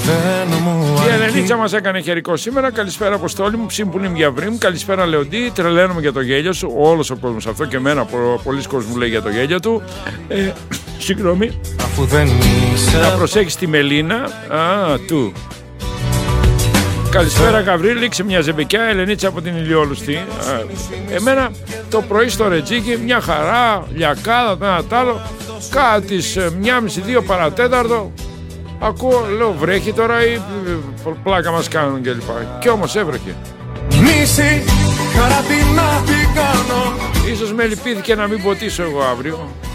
Η Ελενίτσα μας έκανε χαιρικό σήμερα. Καλησπέρα Αποστόλη μου, ψήμπουλη μου για βρήμ. Καλησπέρα Λεοντή, τρελαίνομαι για το γέλιο σου. Όλος ο κόσμος αυτό και εμένα, πολλοί κόσμος μου λέει για το γέλιο του. Συγγνώμη. Αφού δεν είσαι... Να προσέχεις τη Μελίνα. Του. Καλησπέρα Γαβρίλη, λήξε μια ζεμπεκιά, Ελενίτσα από την Ηλιόλουστη. Εμένα το πρωί στο Ρετζίκι μια χαρά, λιακάδα, το ένα τ' άλλο. Κάτι τις 1:30-2 παρατέταρτο. Ακούω, λέω βρέχει τώρα ή πλάκα μας κάνουν κλπ. Κι όμως έβρεχε. Ίσως με λυπήθηκε να μην ποτίσω εγώ αύριο.